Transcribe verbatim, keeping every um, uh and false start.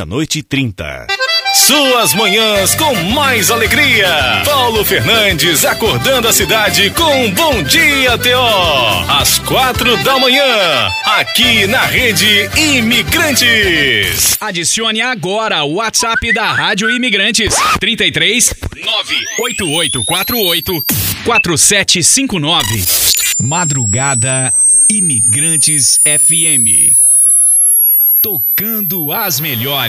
meia-noite e trinta. Suas manhãs com mais alegria. Paulo Fernandes acordando a cidade com Bom Dia T O. Às quatro da manhã, aqui na Rede Imigrantes. Adicione agora o WhatsApp da Rádio Imigrantes. trinta e três, nove oito oito quatro oito, quatro sete cinco nove. Madrugada Imigrantes F M. Tocando as melhores.